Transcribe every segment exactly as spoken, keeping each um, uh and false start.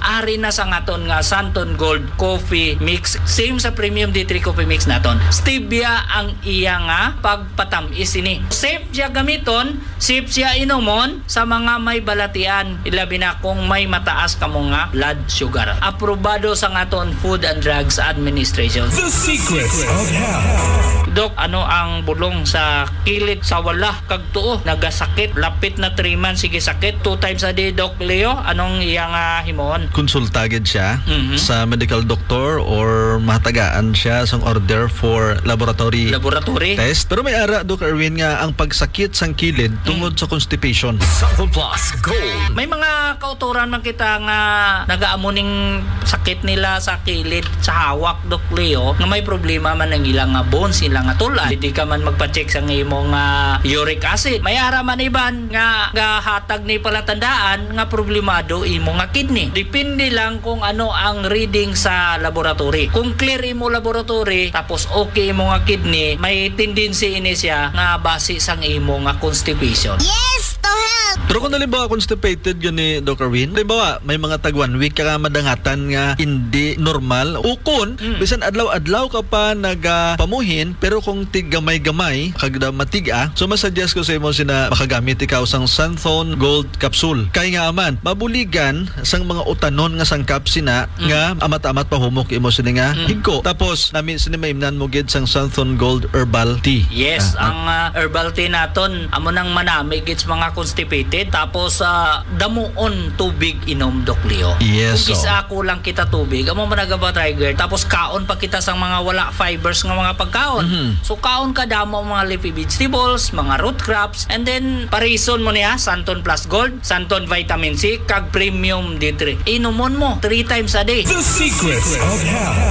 ari na sa ngaton nga Santon Gold Coffee Mix. Same sa Premium D three Coffee Mix naton. Stevia ang iya nga pagpatamis ini. Safe siya gamiton, safe siya inomon sa mga may balatian, ilabi na kung may mataas kamo nga blood sugar. Aprobado sa ngaton Food and Drugs Administration. The Secrets of Health. Dok, ano ang bulong sa kilid sa wala kag tuo nagasakit lapit na three months sige sakit two times a day, Doc Leo? Anong iyang uh, himon? Konsultagid siya Mhm. sa medical doctor or mahatagaan siya sa order for laboratory Laboratory? test. Pero may ara, Doc Erwin, nga ang pagsakit sang kilid tungod sa constipation. Santon Plus Gold. May mga kauturan man kita nga nagaamuning sakit nila sa kilid sa hawak, Doc Leo, nga may problema man ang ilang nga bones, ilang nga tulad. Hindi ka man magpa-check sa imong uh, uric acid. May ara man iban nga, nga hatag ni palatandaan nga problemado imo nga kidney. Depende lang kung ano ang reading sa laboratory. Kung clear imo laboratory tapos okay imo nga kidney, may tendency ini siya nga base sang imo nga constipation. Yes, to help! Pero kung halimbawa constipated yun ni Doc Erwin, halimbawa may mga tag one week ka madangatan nga hindi normal, ukon, Mm. bisan adlaw-adlaw ka pa nagapamuhin, pero kung tig-gamay-gamay, kagda matiga, so masuggest ko sa imo sina makagamit ikaw sang Santon Gold Capsule. Kaya nga aman, mabuligan sang mga utanon nga sangkap sina Mm. nga amat-amat pahumok imo sini nga Mm. higko. Tapos nami sini maimnan mo gid sang Santon Gold Herbal Tea. Yes, Ah, ang uh, herbal tea naton amo nang manami gits mga constipated tapos uh, damuon tubig inom, Doc Leo. Yes, Kung oh. isa lang kita tubig, amo managaba trigger tapos kaon pa kita sang mga wala fibers nga mga pagkaon. Mhm. So kaon ka damo ang mga leafy vegetables, mga root crops, and then parison mo niya Santon Plus Gold, Santon Vitamin C, kag Premium D three. Inomon mo three times a day. The Secrets of Health.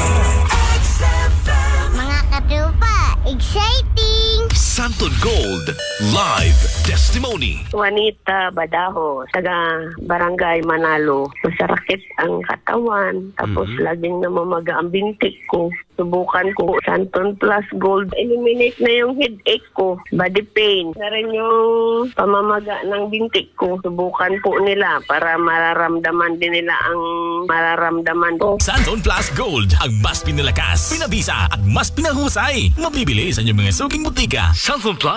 Mga katupa, exciting! Santon Gold Live Testimony. Juanita Badaho, taga Barangay Manalo. Masarakit ang katawan, tapos Mhm. laging namamaga ang bintik ko. Subukan ko Santon Plus Gold. Eliminate na yung headache ko, body pain. Na rin yung pamamaga ng bintik ko. Subukan po nila para mararamdaman din nila ang mararamdaman ko. Santon Plus Gold, ang mas pinalakas, pinabisa at mas pinahusay. Mabibili sa inyong mga suking butika. Santon Plus